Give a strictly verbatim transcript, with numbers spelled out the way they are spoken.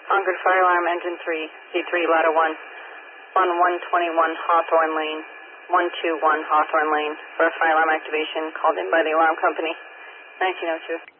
Concord Fire Alarm Engine three, C three, Ladder one, on one twenty-one Hawthorne Lane, one two one Hawthorne Lane, for a fire alarm activation called in by the alarm company, nineteen oh two.